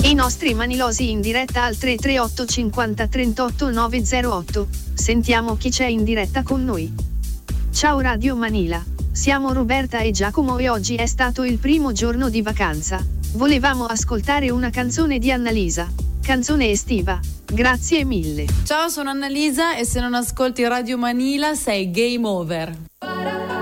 I nostri manilosi in diretta al 338 50 38 908. Sentiamo chi c'è in diretta con noi. Ciao Radio Manila, siamo Roberta e Giacomo e oggi è stato il primo giorno di vacanza. Volevamo ascoltare una canzone di Annalisa, canzone estiva. Grazie mille. Ciao, sono Annalisa e se non ascolti Radio Manila sei game over.